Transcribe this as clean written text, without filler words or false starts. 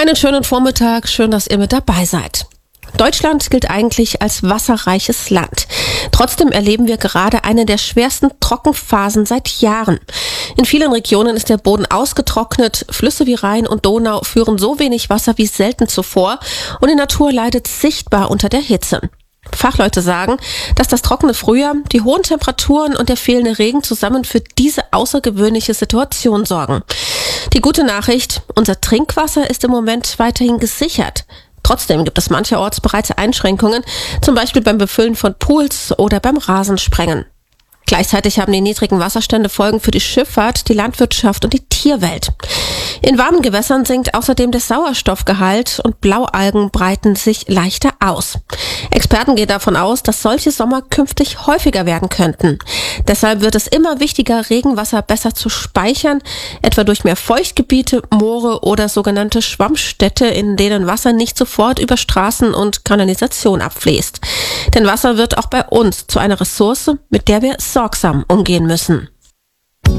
Einen schönen Vormittag, schön, dass ihr mit dabei seid. Deutschland gilt eigentlich als wasserreiches Land. Trotzdem erleben wir gerade eine der schwersten Trockenphasen seit Jahren. In vielen Regionen ist der Boden ausgetrocknet, Flüsse wie Rhein und Donau führen so wenig Wasser wie selten zuvor und die Natur leidet sichtbar unter der Hitze. Fachleute sagen, dass das trockene Frühjahr, die hohen Temperaturen und der fehlende Regen zusammen für diese außergewöhnliche Situation sorgen. Die gute Nachricht, unser Trinkwasser ist im Moment weiterhin gesichert. Trotzdem gibt es mancherorts bereits Einschränkungen, zum Beispiel beim Befüllen von Pools oder beim Rasensprengen. Gleichzeitig haben die niedrigen Wasserstände Folgen für die Schifffahrt, die Landwirtschaft und die Tierwelt. In warmen Gewässern sinkt außerdem der Sauerstoffgehalt und Blaualgen breiten sich leichter aus. Experten gehen davon aus, dass solche Sommer künftig häufiger werden könnten. Deshalb wird es immer wichtiger, Regenwasser besser zu speichern, etwa durch mehr Feuchtgebiete, Moore oder sogenannte Schwammstädte, in denen Wasser nicht sofort über Straßen und Kanalisation abfließt. Denn Wasser wird auch bei uns zu einer Ressource, mit der wir sorgsam umgehen müssen.